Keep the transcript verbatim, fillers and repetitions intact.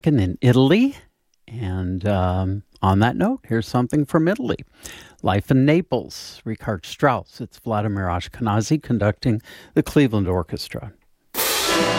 in Italy. And um, on that note, here's something from Italy. Life in Naples, Richard Strauss. It's Vladimir Ashkenazy conducting the Cleveland Orchestra.